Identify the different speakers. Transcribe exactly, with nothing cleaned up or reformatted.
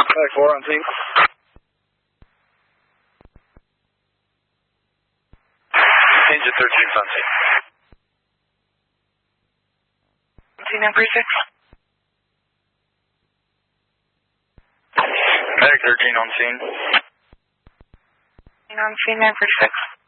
Speaker 1: Medic four on scene.
Speaker 2: Engine thirteen on scene.
Speaker 3: Scene number six.
Speaker 2: Medic thirteen on scene.
Speaker 3: On scene number six.